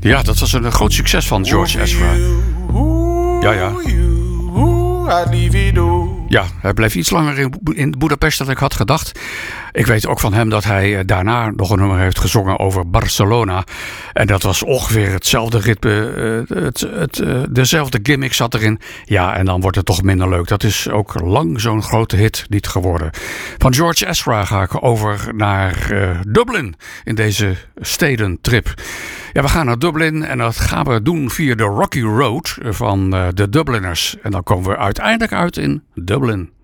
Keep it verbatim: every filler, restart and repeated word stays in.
Ja, dat was een groot succes van George Ezra. Ja, ja. Ja, hij bleef iets langer in, in Budapest dan ik had gedacht. Ik weet ook van hem dat hij daarna nog een nummer heeft gezongen over Barcelona. En dat was ongeveer hetzelfde ritme, het, het, het, dezelfde gimmick zat erin. Ja, en dan wordt het toch minder leuk. Dat is ook lang zo'n grote hit niet geworden. Van George Ezra ga ik over naar uh, Dublin in deze stedentrip. Ja, we gaan naar Dublin en dat gaan we doen via de Rocky Road van uh, de Dubliners. En dan komen we uiteindelijk uit in Dublin.